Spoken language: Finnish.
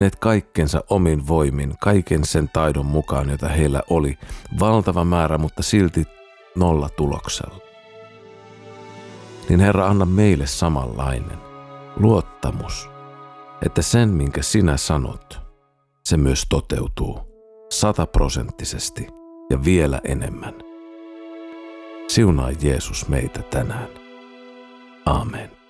tehneet kaikkensa omin voimin, kaiken sen taidon mukaan, jota heillä oli, valtava määrä, mutta silti 0 tuloksella. Niin Herra, anna meille samanlainen luottamus, että sen, minkä sinä sanot, se myös toteutuu 100% ja vielä enemmän. Siunaa Jeesus meitä tänään. Aamen.